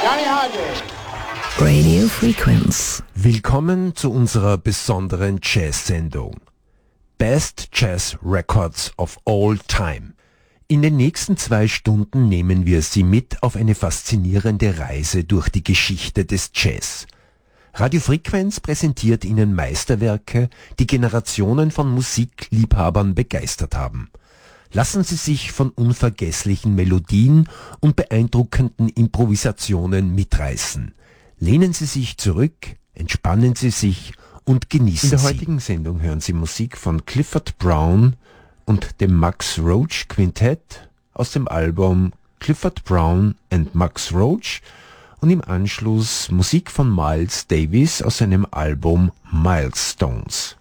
Radio Frequenz. Willkommen zu unserer besonderen Jazz-Sendung. Best Jazz Records of All Time. In den nächsten 2 Stunden nehmen wir Sie mit auf eine faszinierende Reise durch die Geschichte des Jazz. Radio Frequenz präsentiert Ihnen Meisterwerke, die Generationen von Musikliebhabern begeistert haben. Lassen Sie sich von unvergesslichen Melodien und beeindruckenden Improvisationen mitreißen. Lehnen Sie sich zurück, entspannen Sie sich und genießen Sie. In der heutigen Sendung hören Sie Musik von Clifford Brown und dem Max Roach Quintett aus dem Album Clifford Brown and Max Roach und im Anschluss Musik von Miles Davis aus seinem Album Milestones.